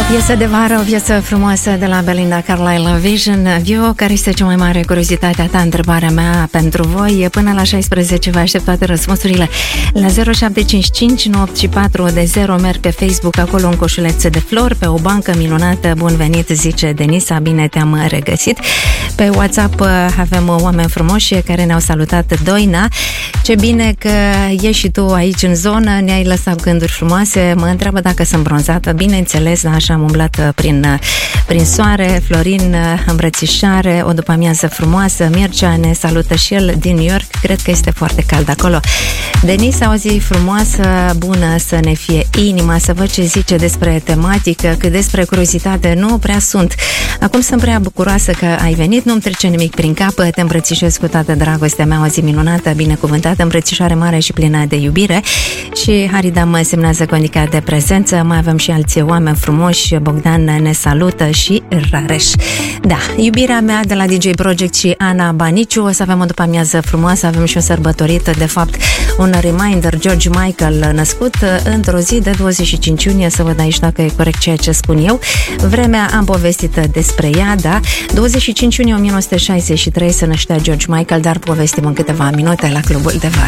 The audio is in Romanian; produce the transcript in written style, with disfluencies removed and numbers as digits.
Piesă de vară, o piesă frumoasă de la Belinda Carlisle, Vision View. Care este cea mai mare curiozitate a ta? Întrebarea mea pentru voi. Până la 16 vă aștept toate răspunsurile la 0755 984 de 0. Merg pe Facebook, acolo un coșuleț de flori, pe o bancă minunată. Bun venit, zice Denisa, bine te-am regăsit. Pe WhatsApp avem oameni frumoși care ne-au salutat. Doina, ce bine că ești și tu aici în zonă, ne-ai lăsat gânduri frumoase. Mă întreabă dacă sunt bronzată. Bineînțeles, așa am umblat prin soare. Florin, îmbrățișare, o după-amiază frumoasă. Mircea ne salută și el din New York. Cred că este foarte cald acolo. Denisa, o zi frumoasă, bună să ne fie inima. Să văd ce zice despre tematică, cât despre curiozitate nu prea sunt. Acum sunt prea bucuroasă că ai venit, nu-mi trece nimic prin cap. Te îmbrățișez cu toată dragostea mea, o zi minunată, binecuvântată, îmbrățișare mare și plină de iubire. Și Harida mă semnează cu indicat de prezență. Mai avem și alții oameni frumoși. Bogdan ne salută și Rareș. Da, iubirea mea de la DJ Project și Ana Baniciu. O să avem o după-amiază frumoasă, avem și un sărbătorit, de fapt un reminder, George Michael, născut într-o zi de 25 iunie, să văd aici dacă e corect ceea ce spun eu. Vremea am povestit despre ea, da? 25 iunie 1963 se năștea George Michael, dar povestim în câteva minute la Clubul de Vară.